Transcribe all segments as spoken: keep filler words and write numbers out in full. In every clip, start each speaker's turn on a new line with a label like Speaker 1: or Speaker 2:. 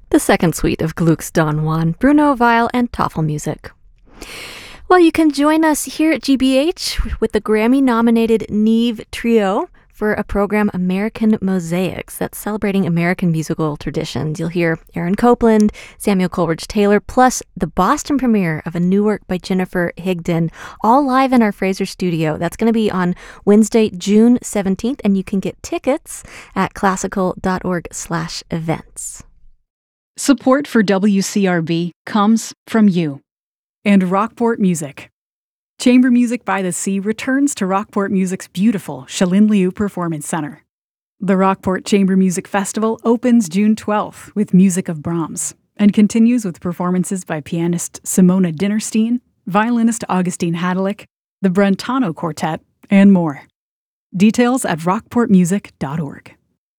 Speaker 1: the second suite of Gluck's Don Juan, Bruno Weil, and Toffel music. Well, you can join us here at G B H with the Grammy-nominated Neve Trio for a program, American Mosaics, that's celebrating American musical traditions. You'll hear Aaron Copland, Samuel Coleridge-Taylor, plus the Boston premiere of a new work by Jennifer Higdon, all live in our Fraser studio. That's going to be on Wednesday, June seventeenth, and you can get tickets at classical.org slash events.
Speaker 2: Support for W C R B comes from you and Rockport Music. Chamber Music by the Sea returns to Rockport Music's beautiful Shalin Liu Performance Center. The Rockport Chamber Music Festival opens June twelfth with music of Brahms and continues with performances by pianist Simona Dinnerstein, violinist Augustine Hadelick, the Brentano Quartet, and more. Details at rockport music dot org.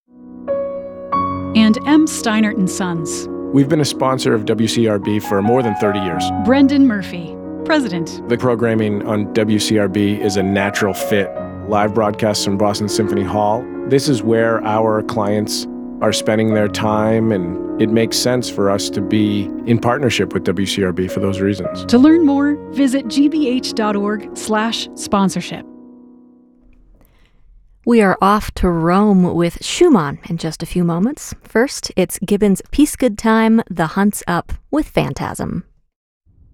Speaker 2: And M. Steinert and Sons.
Speaker 3: We've been a sponsor of W C R B for more than thirty years.
Speaker 2: Brendan Murphy, President.
Speaker 3: The programming on W C R B is a natural fit. Live broadcasts from Boston Symphony Hall. This is where our clients are spending their time, and it makes sense for us to be in partnership with W C R B for those reasons.
Speaker 2: To learn more, visit g b h dot org slash sponsorship.
Speaker 1: We are off to Rome with Schumann in just a few moments. First, it's Gibbon's Peace Good Time, The Hunt's Up with Phantasm.